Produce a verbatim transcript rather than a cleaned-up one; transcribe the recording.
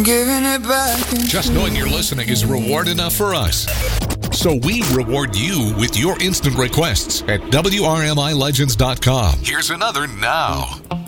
Giving it back. Just knowing you're listening is reward enough for us. So we reward you with your instant requests at W R M I Legends dot com. Here's another now.